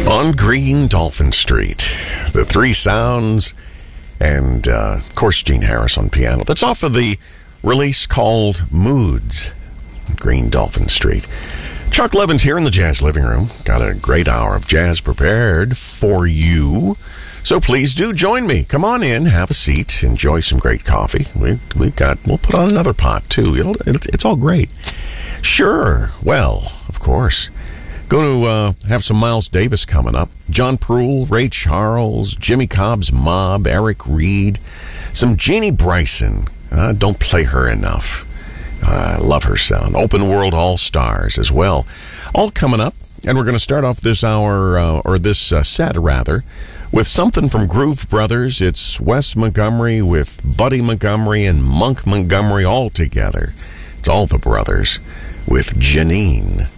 On Green Dolphin Street, the Three Sounds, and of course Gene Harris on piano. That's off of the release called Moods, Green Dolphin Street. Chuck Levin's here in the Jazz Living Room. Got a great hour of jazz prepared for you. So please do join me. Come on in, have a seat, enjoy some great coffee. We'll put on another pot too. It's all great. Sure. Well, of course. Going to have some Miles Davis coming up. John Pruill, Ray Charles, Jimmy Cobb's Mob, Eric Reed, some Jeannie Bryson. Don't play her enough. I love her sound. Open World All-Stars as well. All coming up. And we're going to start off this hour, or this set rather, with something from Groove Brothers. It's Wes Montgomery with Buddy Montgomery and Monk Montgomery all together. It's all the brothers with Janine.